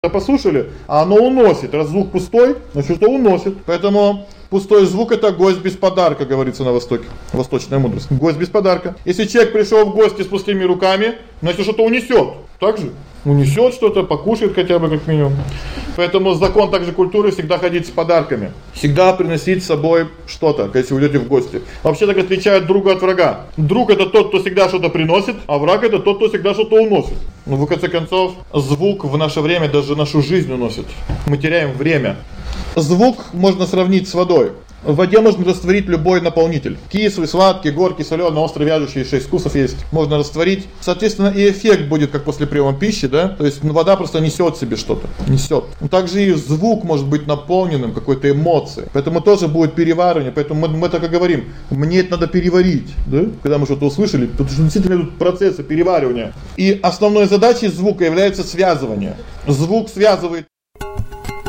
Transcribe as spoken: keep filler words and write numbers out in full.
послушали, а оно уносит. Раз звук пустой, значит, что уносит. Поэтому пустой звук — это гость без подарка, говорится на Востоке. Восточная мудрость. Гость без подарка. Если человек пришел в гости с пустыми руками, значит, что-то унесет. Так же? Унесет что-то, покушает хотя бы как минимум. Поэтому закон также культуры всегда ходить с подарками. Всегда приносить с собой что-то, если вы идете в гости. Вообще так отличают друга от врага. Друг — это тот, кто всегда что-то приносит, а враг — это тот, кто всегда что-то уносит. Ну, в конце концов, звук в наше время даже нашу жизнь уносит. Мы теряем время. Звук можно сравнить с водой. В воде можно растворить любой наполнитель. Кислый, сладкий, горький, солёный, острый, вяжущий, шесть вкусов есть. Можно растворить. Соответственно, и эффект будет как после приема пищи, да? То есть, ну, вода просто несёт в себе что-то, несёт. Ну, также и звук может быть наполненным какой-то эмоцией. Поэтому тоже будет переваривание. Поэтому мы мы так и говорим: мне это надо переварить, да? Когда мы что-то услышали, потому что действительно идут процессы переваривания. И основной задачей звука является связывание. Звук связывает